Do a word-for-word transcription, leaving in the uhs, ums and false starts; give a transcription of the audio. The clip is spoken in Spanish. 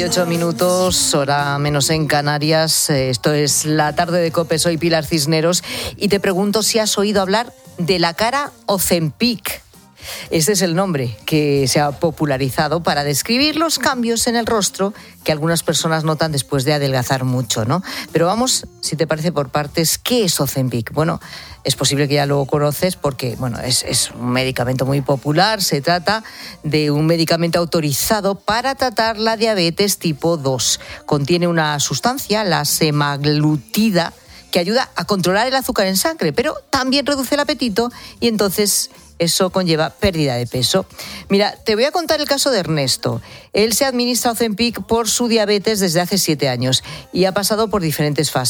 Ocho minutos, hora menos en Canarias. Esto es La Tarde de COPE. Soy Pilar Cisneros y te pregunto si has oído hablar de la cara Ozempic. Este es el nombre que se ha popularizado para describir los cambios en el rostro que algunas personas notan después de adelgazar mucho, ¿no? Pero vamos, si te parece, por partes. ¿Qué es Ozempic? Bueno, es posible que ya lo conoces porque, bueno, es, es un medicamento muy popular. Se trata de un medicamento autorizado para tratar la diabetes tipo dos. Contiene una sustancia, la semaglutida, que ayuda a controlar el azúcar en sangre, pero también reduce el apetito y entonces eso conlleva pérdida de peso. Mira, te voy a contar el caso de Ernesto. Él se administra Ozempic por su diabetes desde hace siete años y ha pasado por diferentes fases.